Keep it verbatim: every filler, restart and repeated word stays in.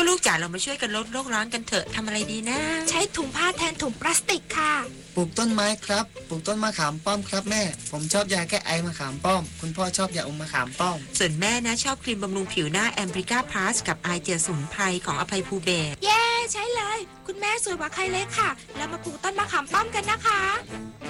ลูกจ๋าเรามาช่วยกันลดโลกร้อนกันเถอะทำอะไรดีนะใช้ถุงผ้าแทนถุงพลาสติกค่ะปลูกต้นไม้ครับปลูกต้นมะขามป้อมครับแม่ผมชอบยาแก้ไอมะขามป้อมคุณพ่อชอบยาอมมะขามป้อมส่วนแม่นะชอบครีมบำรุงผิวหน้าแอมบริก้าพลัสกับไอเจลสมุนไพรของอภัยภูเบศรเย้ใช้เลยคุณแม่สวยกว่าใครเลยค่ะแล้วมาปลูกต้นมะขามป้อมกันนะคะ